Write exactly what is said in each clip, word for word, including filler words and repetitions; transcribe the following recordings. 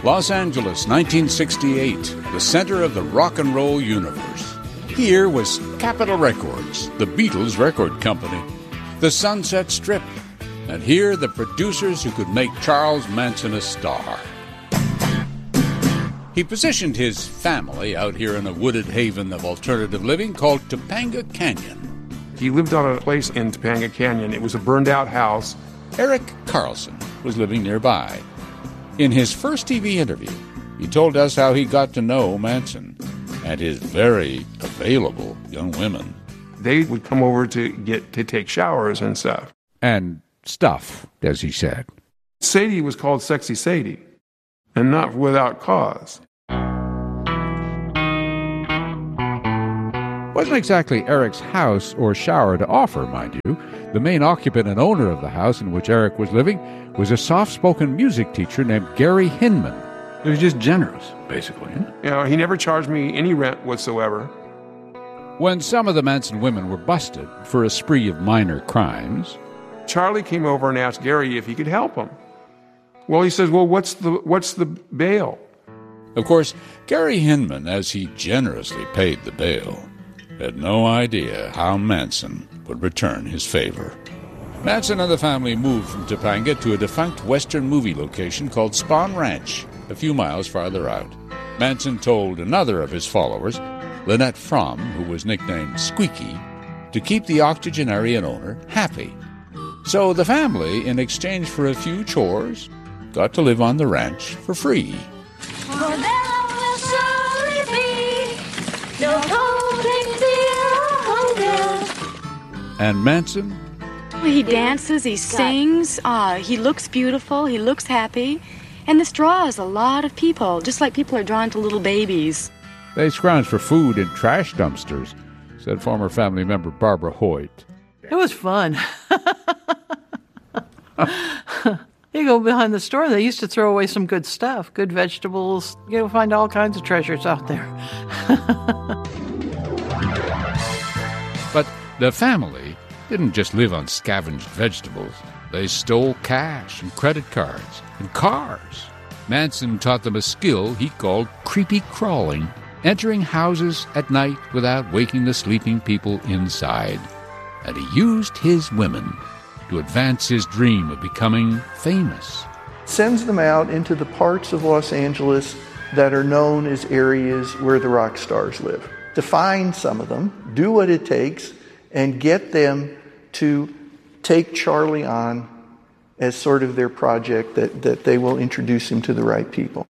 Los Angeles, nineteen sixty-eight, the center of the rock and roll universe. Here was Capitol Records, the Beatles record company, the Sunset Strip, and here the producers who could make Charles Manson a star. He positioned his family out here in a wooded haven of alternative living called Topanga Canyon. He lived on a place in Topanga Canyon. It was a burned-out house. Eric Carlson was living nearby. In his first T V interview, he told us how he got to know Manson and his very available young women. They would come over to get to take showers and stuff. And stuff, as he said. Sadie was called Sexy Sadie, and not without cause. Wasn't exactly Eric's house or shower to offer, mind you. The main occupant and owner of the house in which Eric was living was a soft-spoken music teacher named Gary Hinman. He was just generous, basically. Huh? You know, he never charged me any rent whatsoever. When some of the Manson women were busted for a spree of minor crimes, Charlie came over and asked Gary if he could help him. Well, he says, well, what's the what's the bail? Of course, Gary Hinman, as he generously paid the bail, had no idea how Manson would return his favor. Manson and the family moved from Topanga to a defunct Western movie location called Spahn Ranch, a few miles farther out. Manson told another of his followers, Lynette Fromm, who was nicknamed Squeaky, to keep the octogenarian owner happy. So the family, in exchange for a few chores, got to live on the ranch for free. For there will surely be no holding fear. And Manson? He dances, he sings, uh, he looks beautiful, he looks happy, and this draws a lot of people, just like people are drawn to little babies. They scrounged for food in trash dumpsters, said former family member Barbara Hoyt. It was fun. You go behind the store, they used to throw away some good stuff, good vegetables. You'll find all kinds of treasures out there. But the family didn't just live on scavenged vegetables. They stole cash and credit cards and cars. Manson taught them a skill he called creepy crawling, entering houses at night without waking the sleeping people inside. And he used his women to advance his dream of becoming famous. Sends them out into the parts of Los Angeles that are known as areas where the rock stars live. To find some of them, do what it takes, and get them to take Charlie on as sort of their project that, that they will introduce him to the right people.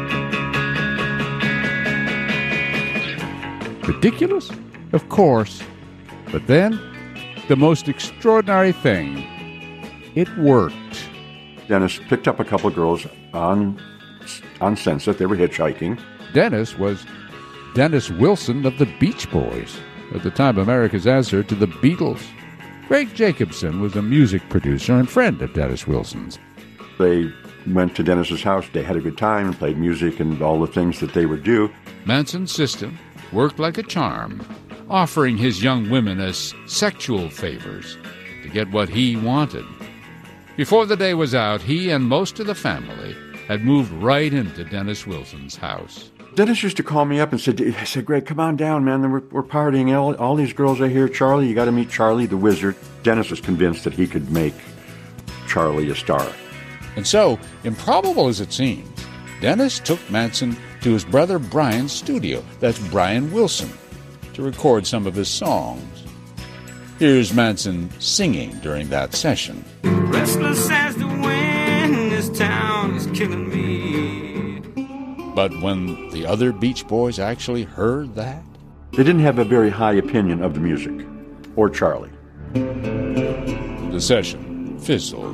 Ridiculous? Of course. But then, the most extraordinary thing, it worked. Dennis picked up a couple of girls on on Sunset. They were hitchhiking. Dennis was Dennis Wilson of the Beach Boys, at the time America's answer to the Beatles. Greg Jacobson was a music producer and friend of Dennis Wilson's. They went to Dennis's house. They had a good time and played music and all the things that they would do. Manson's system worked like a charm, offering his young women as sexual favors to get what he wanted. Before the day was out, he and most of the family had moved right into Dennis Wilson's house. Dennis used to call me up and said, I said, Greg, come on down, man. We're, we're partying. All, all these girls are here. Charlie, you got to meet Charlie the Wizard. Dennis was convinced that he could make Charlie a star. And so, improbable as it seems, Dennis took Manson to his brother Brian's studio, that's Brian Wilson, to record some of his songs. Here's Manson singing during that session. Restless as the wind, this town is killing me. But when the other Beach Boys actually heard that, they didn't have a very high opinion of the music or Charlie. The session fizzled.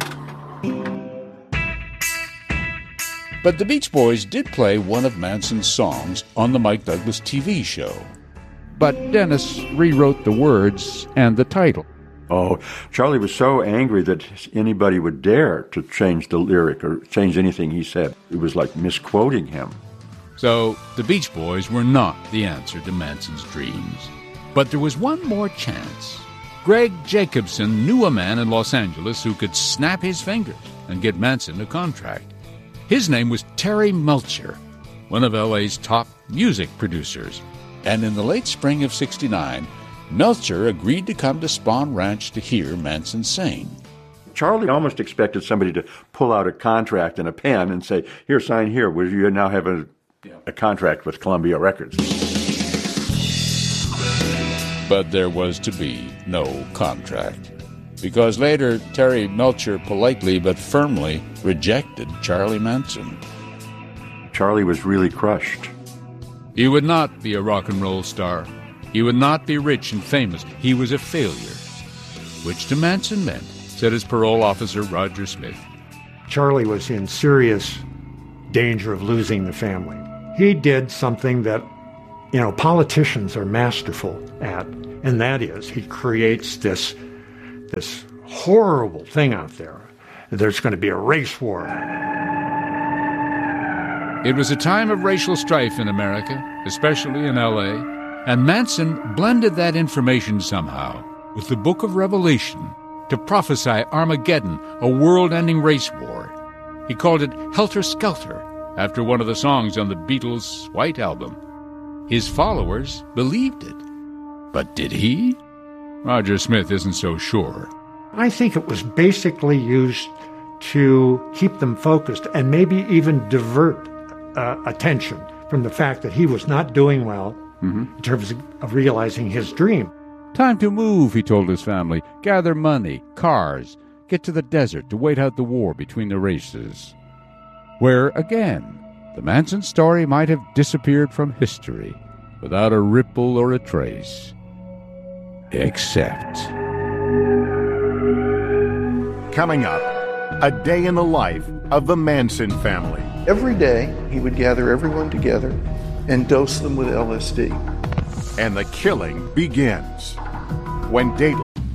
But the Beach Boys did play one of Manson's songs on the Mike Douglas T V show. But Dennis rewrote the words and the title. Oh, Charlie was so angry that anybody would dare to change the lyric or change anything he said. It was like misquoting him. So the Beach Boys were not the answer to Manson's dreams. But there was one more chance. Greg Jacobson knew a man in Los Angeles who could snap his fingers and get Manson a contract. His name was Terry Melcher, one of L A's top music producers. And in the late spring of sixty-nine, Melcher agreed to come to Spahn Ranch to hear Manson sing. Charlie almost expected somebody to pull out a contract and a pen and say, here, sign here, where you now have a, a contract with Columbia Records. But there was to be no contract, because later Terry Melcher politely but firmly rejected Charlie Manson. Charlie was really crushed. He would not be a rock and roll star. He would not be rich and famous. He was a failure, which to Manson meant, said his parole officer Roger Smith, Charlie was in serious danger of losing the family. He did something that, you know, politicians are masterful at, and that is he creates this, this horrible thing out there. There's going to be a race war. It was a time of racial strife in America, especially in L A, and Manson blended that information somehow with the Book of Revelation to prophesy Armageddon, a world-ending race war. He called it Helter Skelter, after one of the songs on the Beatles' White Album. His followers believed it. But did he? Roger Smith isn't so sure. I think it was basically used to keep them focused and maybe even divert uh, attention from the fact that he was not doing well mm-hmm. in terms of realizing his dream. Time to move, he told his family. Gather money, cars, get to the desert to wait out the war between the races. Where, again, the Manson story might have disappeared from history without a ripple or a trace. Except... Coming up, a day in the life of the Manson family. Every day, he would gather everyone together and dose them with L S D. And the killing begins when Dateline